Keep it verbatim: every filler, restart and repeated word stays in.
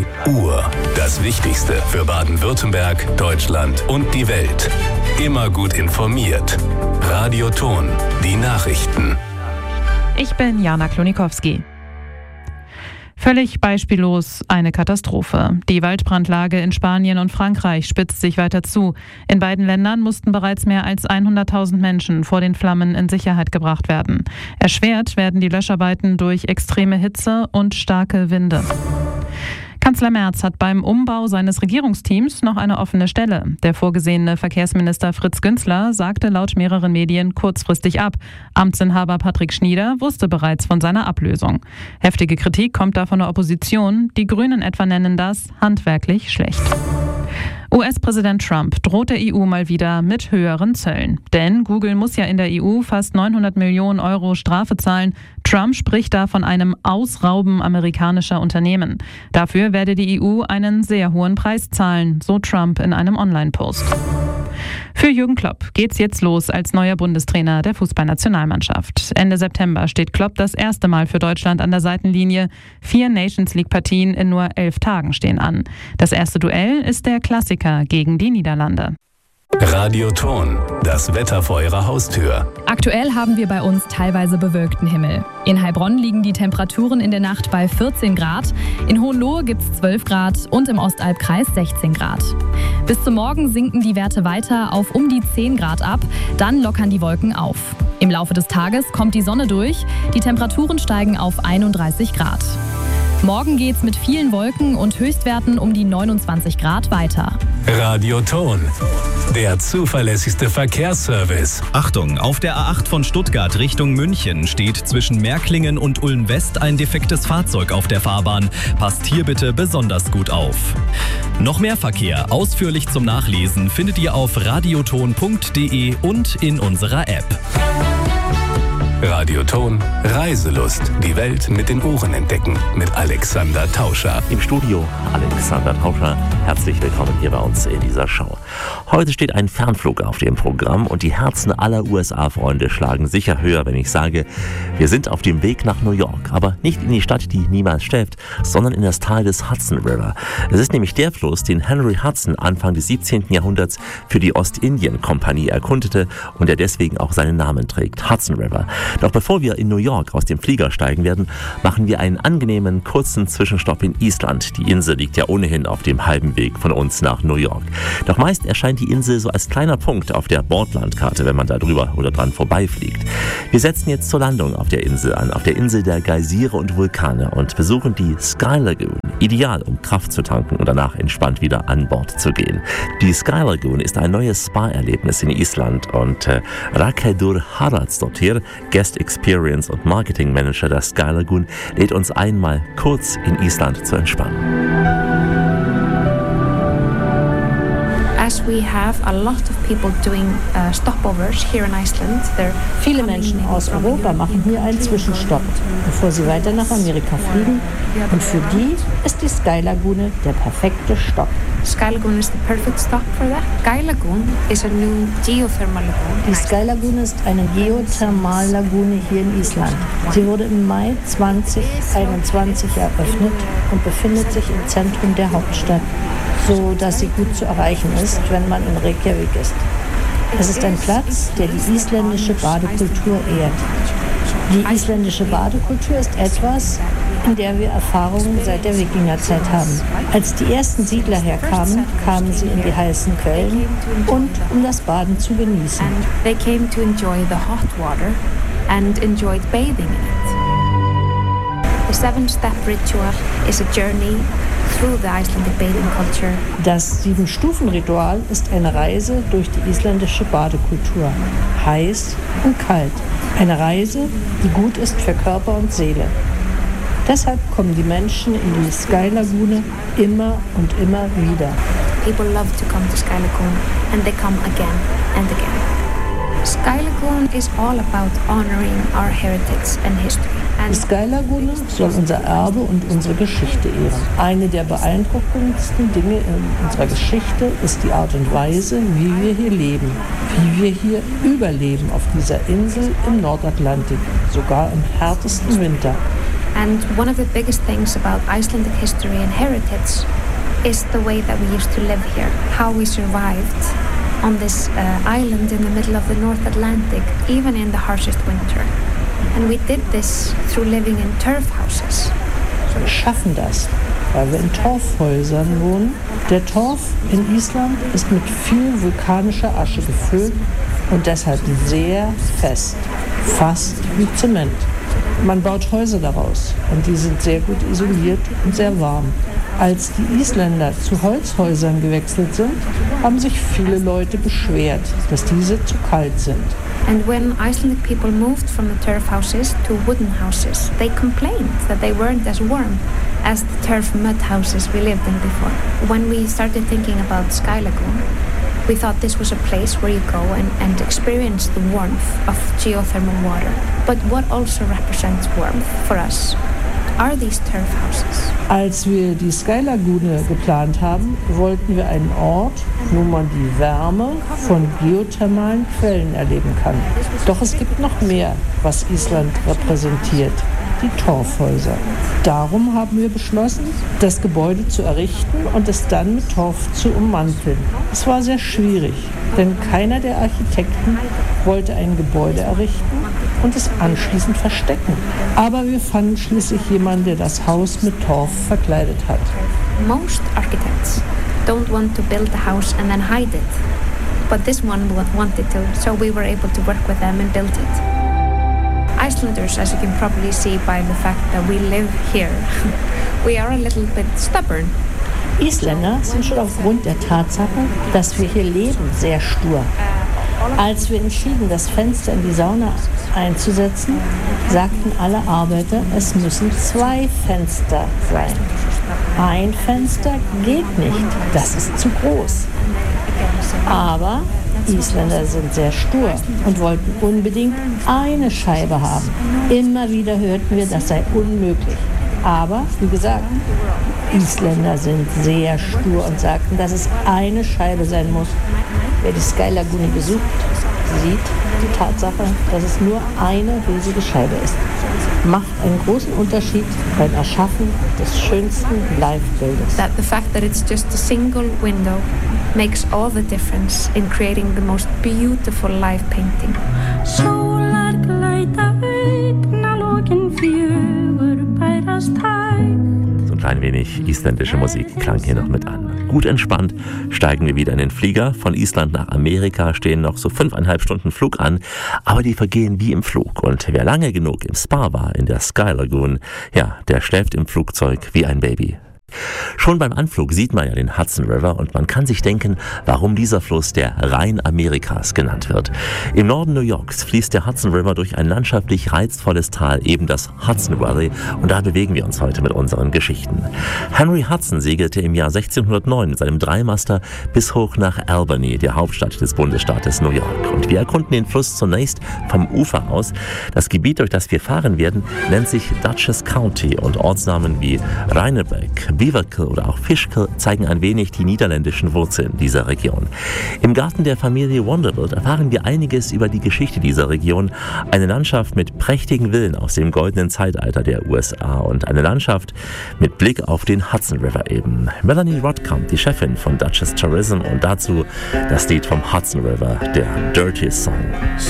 Die Uhr. Das Wichtigste für Baden-Württemberg, Deutschland und die Welt. Immer gut informiert. Radio Ton. Die Nachrichten. Ich bin Jana Klonikowski. Völlig beispiellos eine Katastrophe. Die Waldbrandlage in Spanien und Frankreich spitzt sich weiter zu. In beiden Ländern mussten bereits mehr als hunderttausend Menschen vor den Flammen in Sicherheit gebracht werden. Erschwert werden die Löscharbeiten durch extreme Hitze und starke Winde. Kanzler Merz hat beim Umbau seines Regierungsteams noch eine offene Stelle. Der vorgesehene Verkehrsminister Fritz Günzler sagte laut mehreren Medien kurzfristig ab. Amtsinhaber Patrick Schnieder wusste bereits von seiner Ablösung. Heftige Kritik kommt da von der Opposition. Die Grünen etwa nennen das handwerklich schlecht. U S-Präsident Trump droht der E U mal wieder mit höheren Zöllen. Denn Google muss ja in der E U fast neunhundert Millionen Euro Strafe zahlen. Trump spricht da von einem Ausrauben amerikanischer Unternehmen. Dafür werde die E U einen sehr hohen Preis zahlen, so Trump in einem Online-Post. Für Jürgen Klopp geht's jetzt los als neuer Bundestrainer der Fußballnationalmannschaft. Ende September steht Klopp das erste Mal für Deutschland an der Seitenlinie. Vier Nations-League-Partien in nur elf Tagen stehen an. Das erste Duell ist der Klassiker gegen die Niederlande. Radio Ton. Das Wetter vor Ihrer Haustür. Aktuell haben wir bei uns teilweise bewölkten Himmel. In Heilbronn liegen die Temperaturen in der Nacht bei vierzehn Grad, in Hohenlohe gibt es zwölf Grad und im Ostalbkreis sechzehn Grad. Bis zum Morgen sinken die Werte weiter auf um die zehn Grad ab, dann lockern die Wolken auf. Im Laufe des Tages kommt die Sonne durch, die Temperaturen steigen auf einunddreißig Grad. Morgen geht's mit vielen Wolken und Höchstwerten um die neunundzwanzig Grad weiter. Radio Ton. Der zuverlässigste Verkehrsservice. Achtung, auf der A acht von Stuttgart Richtung München steht zwischen Märklingen und Ulm-West ein defektes Fahrzeug auf der Fahrbahn. Passt hier bitte besonders gut auf. Noch mehr Verkehr, ausführlich zum Nachlesen, findet ihr auf radioton punkt de und in unserer App. Radio Ton. Reiselust. Die Welt mit den Ohren entdecken. Mit Alexander Tauscher. Im Studio Alexander Tauscher. Herzlich willkommen hier bei uns in dieser Show. Heute steht ein Fernflug auf dem Programm und die Herzen aller U S A-Freunde schlagen sicher höher, wenn ich sage, wir sind auf dem Weg nach New York. Aber nicht in die Stadt, die niemals schläft, sondern in das Tal des Hudson River. Es ist nämlich der Fluss, den Henry Hudson Anfang des siebzehnten Jahrhunderts für die Ostindien-Kompanie erkundete und der deswegen auch seinen Namen trägt, Hudson River. Doch bevor wir in New York aus dem Flieger steigen werden, machen wir einen angenehmen, kurzen Zwischenstopp in Island. Die Insel liegt ja ohnehin auf dem halben Weg von uns nach New York. Doch meist erscheint die Insel so als kleiner Punkt auf der Bordlandkarte, wenn man da drüber oder dran vorbeifliegt. Wir setzen jetzt zur Landung auf der Insel an, auf der Insel der Geysire und Vulkane und besuchen die Sky Lagoon. Ideal, um Kraft zu tanken und danach entspannt wieder an Bord zu gehen. Die Sky Lagoon ist ein neues Spa-Erlebnis in Island und äh, Rakedur Haraldsdottir, Guest Experience und Marketing Manager der Sky Lagoon, lädt uns einmal kurz in Island zu entspannen. As we have a lot of people doing uh, stopovers here in Iceland. Viele Menschen aus Europa machen hier einen Zwischenstopp, bevor sie weiter nach Amerika fliegen. Und für die ist die Sky Lagune der perfekte Stopp. Sky Lagoon is the perfect stop for that. Sky Lagoon is a new geothermal lagoon. Die Sky Lagune ist eine Geothermallagune hier in Island. Sie wurde im Mai zweitausendeinundzwanzig eröffnet und befindet sich im Zentrum der Hauptstadt, so dass sie gut zu erreichen ist, wenn man in Reykjavik ist. Es ist ein Platz, der die isländische Badekultur ehrt. Die isländische Badekultur ist etwas, in der wir Erfahrungen seit der Wikingerzeit haben. Als die ersten Siedler herkamen, kamen sie in die heißen Quellen und um das Baden zu genießen. And they came to enjoy the hot water and enjoyed bathing in it. The seven-step ritual is a journey through the Icelandic bathing culture. Das Sieben-Stufen-Ritual ist eine Reise durch die isländische Badekultur. Heiß und kalt. Eine Reise, die gut ist für Körper und Seele. Deshalb kommen die Menschen in die Sky Lagune immer und immer wieder. People love to come to Sky Lagoon and they come again and again. Sky Lagoon is all about honoring our heritage and history. Die Sky Lagune soll unser Erbe und unsere Geschichte ehren. Eine der beeindruckendsten Dinge in unserer Geschichte ist die Art und Weise, wie wir hier leben. Wie wir hier überleben auf dieser Insel im Nordatlantik, sogar im härtesten Winter. And one of the biggest things about Icelandic history and heritage is the way that we used to live here, how we survived on this uh, island in the middle of the North Atlantic, even in the harshest winter. And we did this through living in turf houses. Wir schaffen das, weil wir in Torfhäusern wohnen. Der Torf in Island ist mit viel vulkanischer Asche gefüllt und deshalb sehr fest, fast wie Zement. Man baut Häuser daraus und die sind sehr gut isoliert und sehr warm. Als die Isländer zu Holzhäusern gewechselt sind, haben sich viele Leute beschwert, dass diese zu kalt sind. And when Icelandic people moved from the turf houses to wooden houses, they complained that they weren't as warm as the turf mud houses we lived in before. When we started thinking about Sky Lagoon, we thought this was a place where you go and, and experience the warmth of geothermal water. But what also represents warmth for us are these turf houses. Als wir die Sky Lagune geplant haben, wollten wir einen Ort, wo man die Wärme von geothermalen Quellen erleben kann. Doch es gibt noch mehr, was Island repräsentiert: die Torfhäuser. Darum haben wir beschlossen, das Gebäude zu errichten und es dann mit Torf zu ummanteln. Es war sehr schwierig, denn keiner der Architekten wollte ein Gebäude errichten und es anschließend verstecken. Aber wir fanden schließlich jemanden, der das Haus mit Torf verkleidet hat. Most architects don't want to build a house and then hide it. But this one wanted to, so we were able to work with them and build it. Icelanders, as you can probably see by the fact that we live here, we are a little bit stubborn. Isländer sind schon aufgrund der Tatsache, dass wir hier leben, sehr stur. Als wir entschieden, das Fenster in die Sauna einzusetzen, sagten alle Arbeiter, es müssen zwei Fenster sein. Ein Fenster geht nicht, das ist zu groß. Aber Isländer sind sehr stur und wollten unbedingt eine Scheibe haben. Immer wieder hörten wir, das sei unmöglich. Aber, wie gesagt, Isländer sind sehr stur und sagten, dass es eine Scheibe sein muss. Wer die Sky Lagune besucht, sieht die Tatsache, dass es nur eine riesige Scheibe ist. Macht einen großen Unterschied beim Erschaffen des schönsten Live-Bildes. That the fact that it's just a single window makes all the difference in creating the most beautiful live painting. Sólar glæta augnalokin fjögur bærast hægt. So ein klein wenig isländische Musik klang hier noch mit an. Gut entspannt steigen wir wieder in den Flieger. Von Island nach Amerika stehen noch so fünfeinhalb Stunden Flug an, aber die vergehen wie im Flug. Und wer lange genug im Spa war, in der Sky Lagoon, ja, der schläft im Flugzeug wie ein Baby. Schon beim Anflug sieht man ja den Hudson River und man kann sich denken, warum dieser Fluss der Rhein Amerikas genannt wird. Im Norden New Yorks fließt der Hudson River durch ein landschaftlich reizvolles Tal, eben das Hudson Valley, und da bewegen wir uns heute mit unseren Geschichten. Henry Hudson segelte im Jahr sechzehnhundertneun mit seinem Dreimaster bis hoch nach Albany, der Hauptstadt des Bundesstaates New York. Und wir erkunden den Fluss zunächst vom Ufer aus. Das Gebiet, durch das wir fahren werden, nennt sich Dutchess County und Ortsnamen wie Rhinebeck, Beaverkill oder auch Fishkill zeigen ein wenig die niederländischen Wurzeln dieser Region. Im Garten der Familie Vanderbilt erfahren wir einiges über die Geschichte dieser Region. Eine Landschaft mit prächtigen Villen aus dem goldenen Zeitalter der U S A und eine Landschaft mit Blick auf den Hudson River eben. Melanie Rodkamp, die Chefin von Dutchess Tourism, und dazu das Lied vom Hudson River, der Dirty Song.